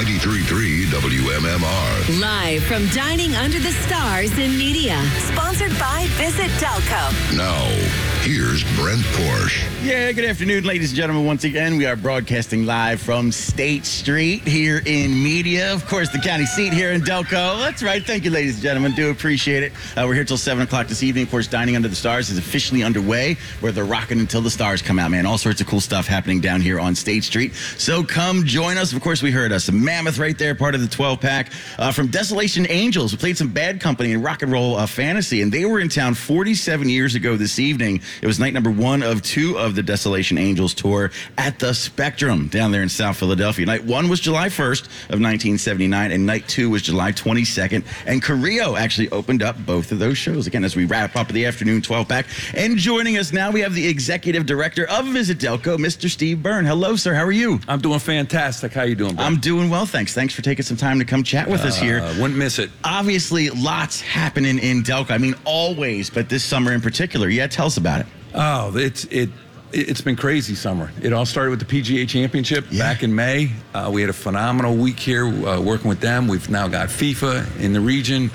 93.3 WMMR. Live from Dining Under the Stars in Media. Sponsored by Visit Delco. Now, here's Brent Porsche. Yeah, good afternoon, ladies and gentlemen. Once again, we are broadcasting live from State Street here in Media. Of course, the county seat here in Delco. That's right. Thank you, ladies and gentlemen. Do appreciate it. We're here till 7 o'clock this evening. Of course, Dining Under the Stars is officially underway, where they're rocking until the stars come out, man. All sorts of cool stuff happening down here on State Street. So come join us. Of course, we heard some Mammoth right there, part of the 12-pack. From Desolation Angels, we played some Bad Company and Rock and Roll Fantasy, and they were in town 47 years ago this evening. It was night number 1 of 2 of the Desolation Angels tour at the Spectrum down there in South Philadelphia. Night 1 was July 1st of 1979, and night 2 was July 22nd. And Carrillo actually opened up both of those shows. Again, as we wrap up the afternoon 12-pack. And joining us now, we have the executive director of Visit Delco, Mr. Steve Byrne. Hello, sir. How are you? I'm doing fantastic. How you doing, Brent? I'm doing well, thanks. Thanks for taking some time to come chat with us here. Wouldn't miss it. Obviously, lots happening in Delco. I mean, always, but this summer in particular. Yeah, tell us about it. Oh, it's been crazy summer. It all started with the PGA Championship back in May. We had a phenomenal week here working with them. We've now got FIFA in the region.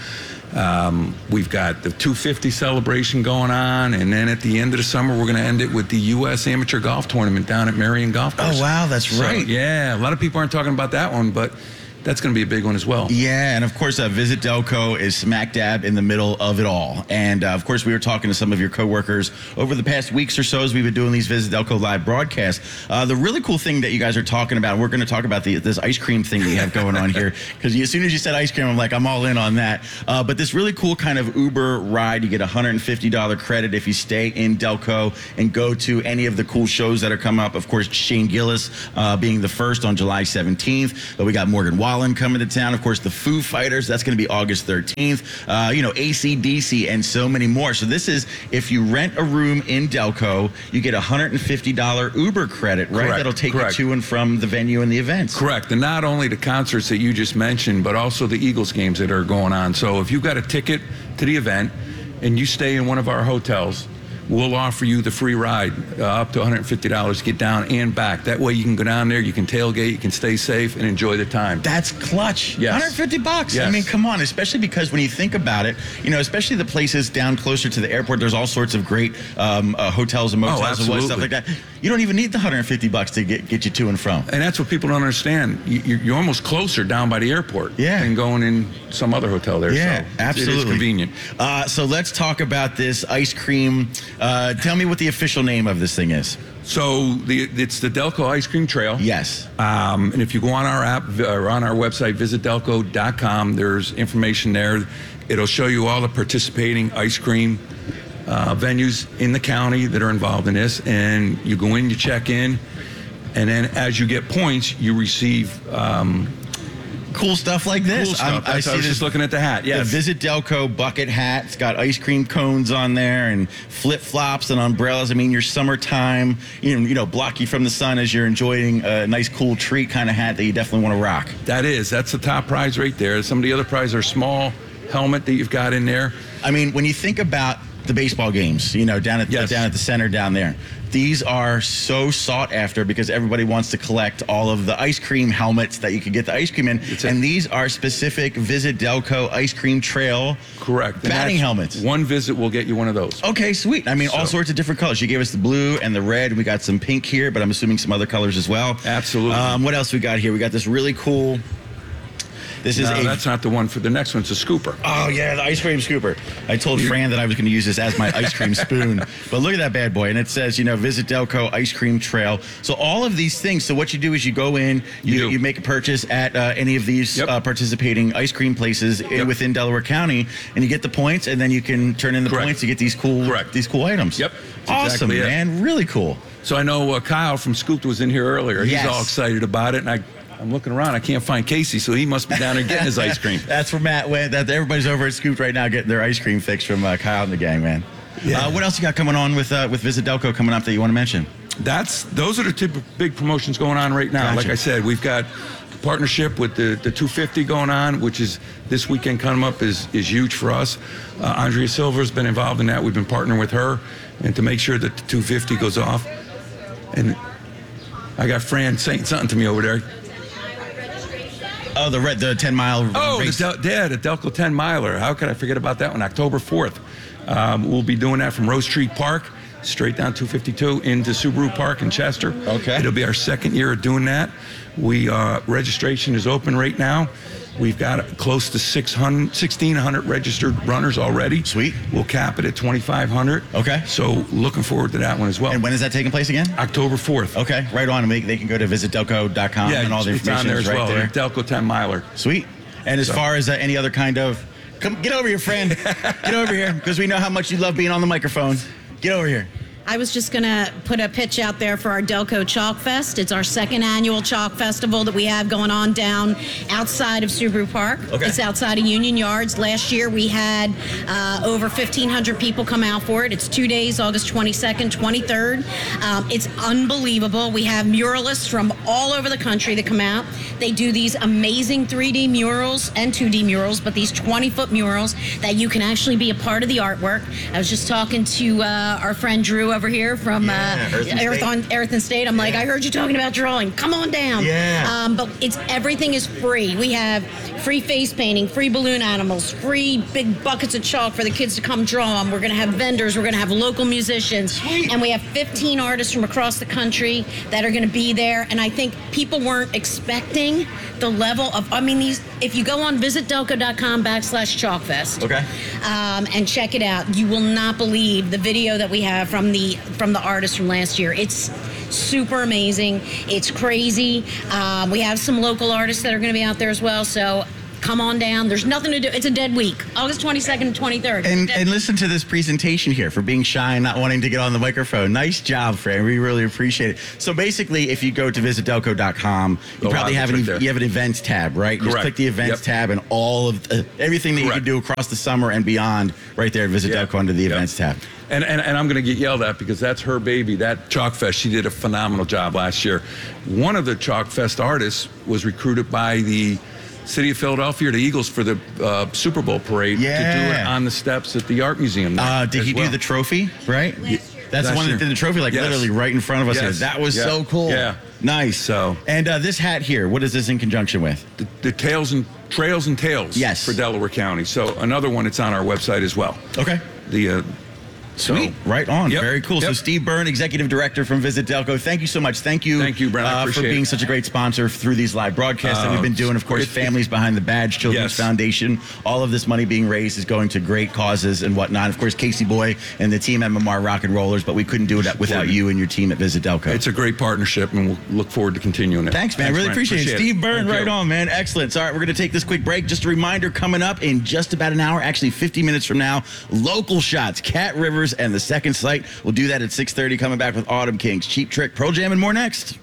We've got the 250 celebration going on, and then at the end of the summer, we're going to end it with the U.S. Amateur Golf Tournament down at Marion Golf Course. Oh, wow, that's right. Yeah, a lot of people aren't talking about that one, but that's going to be a big one as well. Yeah, and of course, Visit Delco is smack dab in the middle of it all. And of course, we were talking to some of your coworkers over the past weeks or so as we've been doing these Visit Delco live broadcasts. The really cool thing that you guys are talking about, we're going to talk about this ice cream thing that you have going on here, because as soon as you said ice cream, I'm like, I'm all in on that. But this really cool kind of Uber ride, you get $150 credit if you stay in Delco and go to any of the cool shows that are coming up. Of course, Shane Gillis being the first on July 17th. But we got Morgan Wallen coming to town. Of course, the Foo Fighters, that's going to be August 13th. AC/DC and so many more. So this is, if you rent a room in Delco, you get $150 Uber credit, right? Correct. That'll take you to and from the venue and the events. Correct. And not only the concerts that you just mentioned, but also the Eagles games that are going on. So if you've got a ticket to the event and you stay in one of our hotels, we'll offer you the free ride up to $150 to get down and back. That way you can go down there, you can tailgate, you can stay safe and enjoy the time. That's clutch. Yes. $150. Yes. I mean, come on, especially because when you think about it, especially the places down closer to the airport, there's all sorts of great hotels and motels and stuff like that. You don't even need the $150 to get you to and from. And that's what people don't understand. You're almost closer down by the airport than going in some other hotel there. Yeah, so absolutely. It is convenient. So let's talk about this ice cream. Tell me what the official name of this thing is. So it's the Delco Ice Cream Trail. Yes. And if you go on our app or on our website, visitdelco.com, there's information there. It'll show you all the participating ice cream venues in the county that are involved in this. And you go in, you check in, and then as you get points, you receive cool stuff like this. Cool stuff. I was just looking at the hat. Yes. The Visit Delco bucket hat. It's got ice cream cones on there and flip-flops and umbrellas. I mean, your summertime, block you from the sun as you're enjoying a nice, cool treat kind of hat that you definitely want to rock. That's the top prize right there. Some of the other prizes are small helmet that you've got in there. I mean, when you think about the baseball games, down at the center down there, these are so sought after because everybody wants to collect all of the ice cream helmets that you can get the ice cream in. And these are specific Visit Delco Ice Cream Trail batting helmets. One visit will get you one of those. Okay, sweet. I mean, all sorts of different colors. You gave us the blue and the red. We got some pink here, but I'm assuming some other colors as well. Absolutely. What else we got here? We got this really cool... That's not the one for the next one. It's a scooper. Oh, yeah, the ice cream scooper. I told Fran that I was going to use this as my ice cream spoon. But look at that bad boy. And it says, Visit Delco Ice Cream Trail. So all of these things. So what you do is you go in, you make a purchase at any of these participating ice cream places within Delaware County, and you get the points, and then you can turn in the points to get these cool items. Yep. Awesome, exactly man. Really cool. So I know Kyle from Scooped was in here earlier. Yes. He's all excited about it, and I'm looking around. I can't find Casey, so he must be down there getting his ice cream. That's where Matt went. Everybody's over at Scooped right now getting their ice cream fix from Kyle and the gang, man. Yeah. What else you got coming on with Visit Delco coming up that you want to mention? Those are the two big promotions going on right now. Gotcha. Like I said, we've got partnership with the 250 going on, which is this weekend coming up is huge for us. Andrea Silver's been involved in that. We've been partnering with her, and to make sure that the 250 goes off. And I got Fran saying something to me over there. Oh, the 10-mile race. The Delco 10 miler. How could I forget about that one? October 4th. We'll be doing that from Rose Street Park straight down 252 into Subaru Park in Chester. Okay. It'll be our second year of doing that. Registration is open right now. We've got close to 1,600 registered runners already. Sweet. We'll cap it at 2,500. Okay. So looking forward to that one as well. And when is that taking place again? October 4th. Okay, right on. They can go to visitdelco.com and all the it's on information there is as right well. there. Delco 10 miler. Sweet. And as far as any other kind of, come get over here, friend. Get over here, because we know how much you love being on the microphone. Get over here. I was just going to put a pitch out there for our Delco Chalk Fest. It's our second annual Chalk Festival that we have going on down outside of Subaru Park. Okay. It's outside of Union Yards. Last year we had over 1,500 people come out for it. It's 2 days, August 22nd, 23rd. It's unbelievable. We have muralists from all over the country that come out. They do these amazing 3D murals and 2D murals, but these 20-foot murals that you can actually be a part of the artwork. I was just talking to our friend Drew over here from Earth and State. I'm like, I heard you talking about drawing. Come on down. Yeah. But everything is free. We have free face painting, free balloon animals, free big buckets of chalk for the kids to come draw them. We're going to have vendors. We're going to have local musicians. Sweet. And we have 15 artists from across the country that are going to be there. And I think people weren't expecting the level of, if you go on visitdelco.com/chalkfest, Okay. and check it out, you will not believe the video that we have from the artists from last year. It's super amazing. It's crazy. We have some local artists that are going to be out there as well. So come on down. There's nothing to do. It's a dead week. August 22nd and 23rd. And listen to this presentation here for being shy and not wanting to get on the microphone. Nice job, Fran. We really appreciate it. So basically, if you go to visitdelco.com, you probably have you have an events tab, right? Correct. Just click the events tab and all of everything that you can do across the summer and beyond right there at Visit Delco under the events tab. And I'm going to get yelled at because that's her baby, that Chalk Fest. She did a phenomenal job last year. One of the Chalk Fest artists was recruited by the City of Philadelphia, the Eagles, for the Super Bowl parade to do it on the steps at the Art Museum. Did he do the trophy, right? That's the one that did the trophy, literally right in front of us here. That was so cool. Yeah. Nice. So, and this hat here, what is this in conjunction with? The Trails and Tales for Delaware County. So another one, it's on our website as well. Okay. Sweet. Right on. Yep. Very cool. Yep. So Steve Byrne, Executive Director from Visit Delco, thank you so much. Thank you, Brent. For being such a great sponsor through these live broadcasts that we've been doing. Of course, Families Behind the Badge, Children's Foundation. All of this money being raised is going to great causes and whatnot. Of course, Casey Boy and the team at MMR Rock and Rollers, but we couldn't do it without you and your team at Visit Delco. It's a great partnership, and we'll look forward to continuing it. Thanks, man. Really appreciate it. Steve Byrne, right on, man. Excellent. All right, we're going to take this quick break. Just a reminder, coming up in just about an hour, actually 50 minutes from now, Local Shots, Cat Rivers, and the Second Sight. We'll do that at 6:30. Coming back with Autumn Kings, Cheap Trick, Pearl Jam, and more next.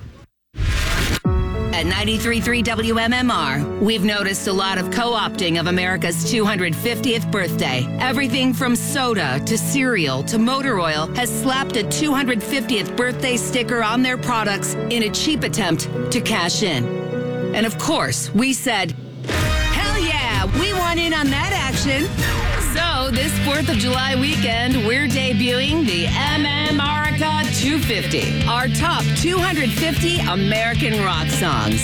At 93.3 WMMR, we've noticed a lot of co-opting of America's 250th birthday. Everything from soda to cereal to motor oil has slapped a 250th birthday sticker on their products in a cheap attempt to cash in. And of course, we said, hell yeah, we want in on that action. So this 4th of July weekend, we're debuting the MMRica 250, our top 250 American rock songs.